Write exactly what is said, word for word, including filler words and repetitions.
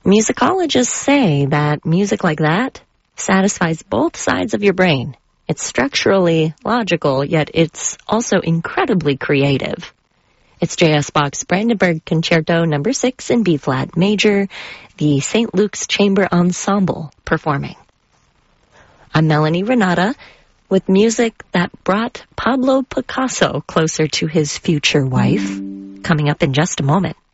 Musicologists say that music like that satisfies both sides of your brain. It's structurally logical, yet it's also incredibly creative. It's J S Bach's Brandenburg Concerto number six in B-flat major, the Saint Luke's Chamber Ensemble performing. I'm Melanie Renata with music that brought Pablo Picasso closer to his future wife, coming up in just a moment.